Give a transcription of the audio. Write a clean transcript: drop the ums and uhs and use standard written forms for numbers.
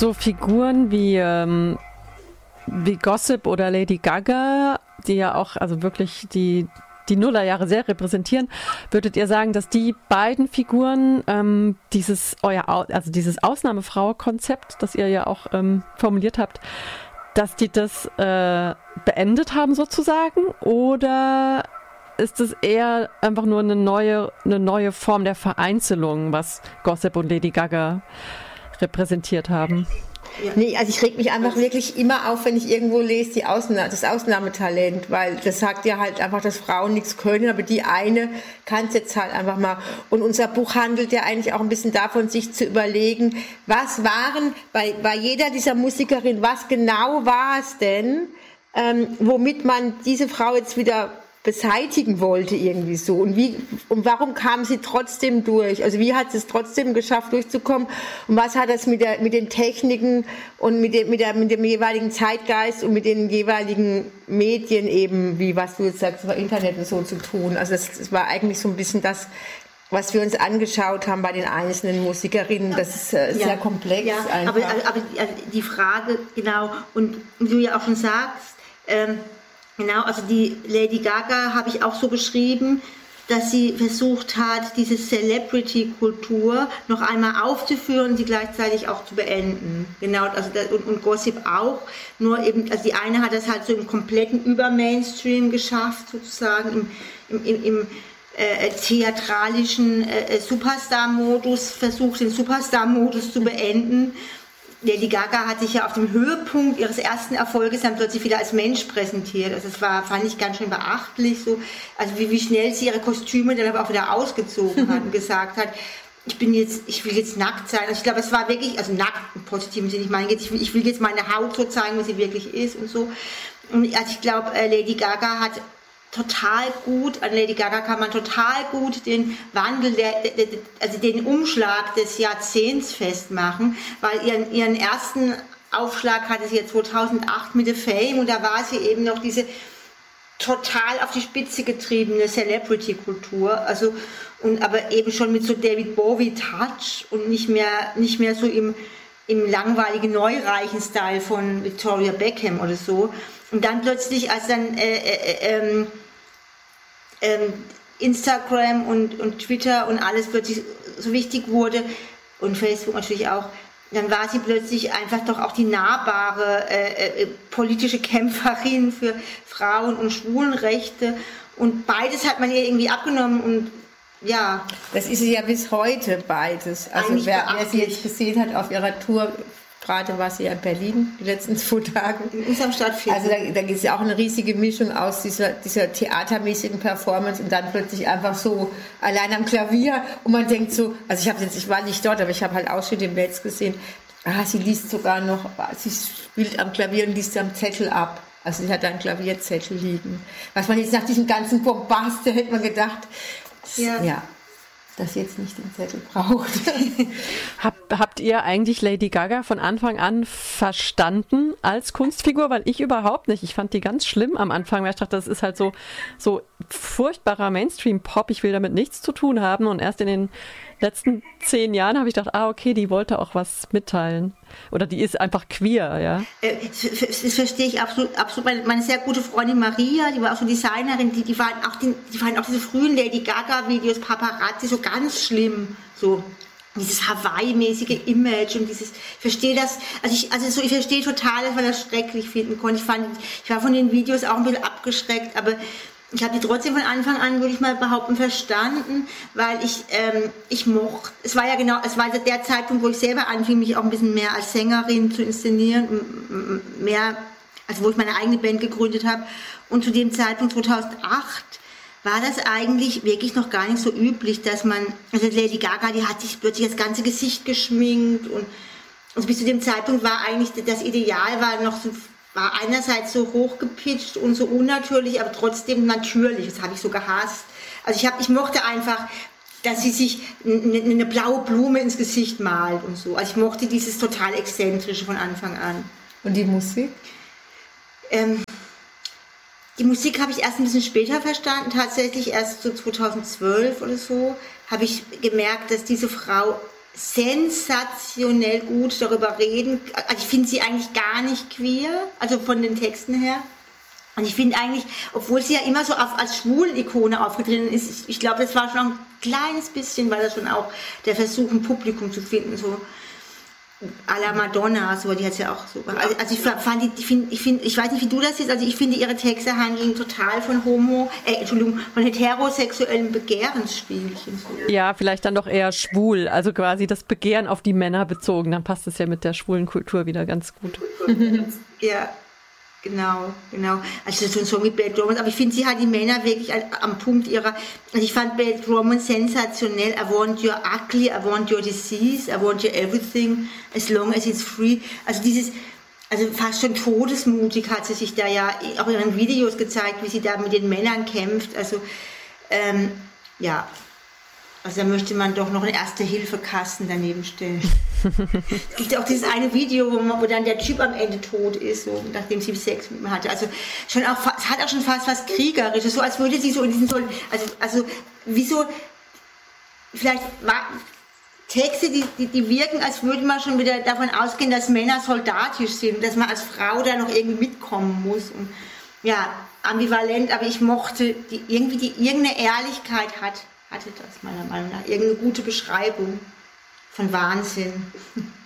so Figuren wie Gossip oder Lady Gaga, die ja auch also wirklich die Nullerjahre sehr repräsentieren, würdet ihr sagen, dass die beiden Figuren dieses Ausnahmefrau-Konzept, das ihr ja auch formuliert habt, dass die das beendet haben sozusagen, oder ist es eher einfach nur eine neue Form der Vereinzelung, was Gossip und Lady Gaga repräsentiert haben? Ja. Nee, also ich reg mich einfach wirklich immer auf, wenn ich irgendwo lese, das Ausnahmetalent, weil das sagt ja halt einfach, dass Frauen nichts können, aber die eine kann es jetzt halt einfach mal. Und unser Buch handelt ja eigentlich auch ein bisschen davon, sich zu überlegen, was waren bei jeder dieser Musikerin, was genau war es denn, womit man diese Frau jetzt wieder beseitigen wollte irgendwie so, und warum kam sie trotzdem durch, also wie hat sie es trotzdem geschafft durchzukommen, und was hat das mit den Techniken und mit dem jeweiligen Zeitgeist und mit den jeweiligen Medien eben, wie was du jetzt sagst, Internet und so zu tun. Also das war eigentlich so ein bisschen das, was wir uns angeschaut haben bei den einzelnen Musikerinnen. Das ist sehr komplex. Ja, aber die Frage, genau, und wie du ja auch schon sagst, genau, also die Lady Gaga habe ich auch so beschrieben, dass sie versucht hat, diese Celebrity-Kultur noch einmal aufzuführen, sie gleichzeitig auch zu beenden. Genau, also und Gossip auch. Nur eben, also die eine hat das halt so im kompletten Über-Mainstream geschafft, sozusagen im theatralischen Superstar-Modus, versucht den Superstar-Modus zu beenden. Lady Gaga hat sich ja auf dem Höhepunkt ihres ersten Erfolges dann plötzlich wieder als Mensch präsentiert. Also das fand ich ganz schön beachtlich, so, also wie schnell sie ihre Kostüme dann aber auch wieder ausgezogen hat und gesagt hat, ich will jetzt nackt sein. Also ich glaube, es war wirklich, also nackt im positiven Sinne, ich meine, ich will jetzt meine Haut so zeigen, wie sie wirklich ist und so. Und also ich glaube, Lady Gaga hat an Lady Gaga kann man total gut den Wandel, also den Umschlag des Jahrzehnts festmachen, weil ihren ersten Aufschlag hatte sie ja 2008 mit The Fame, und da war sie eben noch diese total auf die Spitze getriebene Celebrity-Kultur, also, aber eben schon mit so David Bowie-Touch und nicht mehr so im langweiligen, neureichen Style von Victoria Beckham oder so. Und dann plötzlich, als dann Instagram und Twitter und alles plötzlich so wichtig wurde, und Facebook natürlich auch, dann war sie plötzlich einfach doch auch die nahbare politische Kämpferin für Frauen- und Schwulenrechte, und beides hat man ihr irgendwie abgenommen, und ja. Das ist sie ja bis heute beides. Also wer sie jetzt gesehen hat auf ihrer Tour, gerade war sie ja in Berlin die letzten 2 Tage. In unserem Stadtviertel. Also da gibt es ja auch eine riesige Mischung aus dieser theatermäßigen Performance und dann plötzlich einfach so allein am Klavier, und man denkt so, also ich war nicht dort, aber ich habe halt Ausschnitte im Netz gesehen, sie liest sogar noch, sie spielt am Klavier und liest am Zettel ab. Also sie hat da einen Klavierzettel liegen. Was man jetzt nach diesem ganzen Bombast, hätte man gedacht, ja, dass jetzt nicht den Zettel braucht. Habt ihr eigentlich Lady Gaga von Anfang an verstanden als Kunstfigur? Weil ich überhaupt nicht. Ich fand die ganz schlimm am Anfang, weil ich dachte, das ist halt so furchtbarer Mainstream-Pop. Ich will damit nichts zu tun haben. Und erst in den letzten 10 Jahren habe ich gedacht, okay, die wollte auch was mitteilen. Oder die ist einfach queer, ja. Das verstehe ich absolut. Meine sehr gute Freundin Maria, die war auch so Designerin, die fanden auch diese frühen Lady Gaga-Videos, Paparazzi, so ganz schlimm. So dieses Hawaii-mäßige Image und dieses, ich verstehe das, ich verstehe total, dass man das schrecklich finden konnte. Ich war von den Videos auch ein bisschen abgeschreckt, aber ich habe die trotzdem von Anfang an, würde ich mal behaupten, verstanden, weil ich mochte, es war der Zeitpunkt, wo ich selber anfing, mich auch ein bisschen mehr als Sängerin zu inszenieren, mehr, also wo ich meine eigene Band gegründet habe, und zu dem Zeitpunkt 2008 war das eigentlich wirklich noch gar nicht so üblich, dass man, also Lady Gaga, die hat sich plötzlich das ganze Gesicht geschminkt, und also bis zu dem Zeitpunkt war eigentlich das Ideal war einerseits so hochgepitcht und so unnatürlich, aber trotzdem natürlich. Das habe ich so gehasst. Also ich mochte einfach, dass sie sich eine blaue Blume ins Gesicht malt und so. Also ich mochte dieses total Exzentrische von Anfang an. Und die Musik? Die Musik habe ich erst ein bisschen später verstanden, tatsächlich erst so 2012 oder so, habe ich gemerkt, dass diese Frau sensationell gut darüber reden. Also ich finde sie eigentlich gar nicht queer, also von den Texten her. Und ich finde eigentlich, obwohl sie ja immer so als Schwulen-Ikone aufgetreten ist, ich glaube, das war schon ein kleines bisschen, weil das schon auch der Versuch, ein Publikum zu finden, so à la Madonna, so, die hat ja auch so. Also ich fand ich weiß nicht, wie du das siehst, also ich finde, ihre Texte handeln total von von heterosexuellen Begehrensspielchen. So. Ja, vielleicht dann doch eher schwul, also quasi das Begehren auf die Männer bezogen, dann passt es ja mit der schwulen Kultur wieder ganz gut. Ja. Genau. Also so ein Song wie Bad Romance, aber ich finde, sie hat die Männer wirklich am Punkt ihrer, also ich fand Bad Romance sensationell. I want your ugly, I want your disease, I want your everything, as long as it's free. Also also fast schon todesmutig hat sie sich da ja auch in ihren Videos gezeigt, wie sie da mit den Männern kämpft. Also, ja. Also da möchte man doch noch einen Erste-Hilfe-Kasten daneben stellen. Es gibt ja auch dieses eine Video, wo dann der Typ am Ende tot ist, so, nachdem sie Sex mit ihm hatte. Also es hat auch schon fast was Kriegerisches, so als würde sie so in diesen also wieso, vielleicht Texte, die wirken, als würde man schon wieder davon ausgehen, dass Männer soldatisch sind, dass man als Frau da noch irgendwie mitkommen muss. Und, ja, ambivalent, aber ich mochte irgendeine Ehrlichkeit hatte das meiner Meinung nach. Irgendeine gute Beschreibung von Wahnsinn.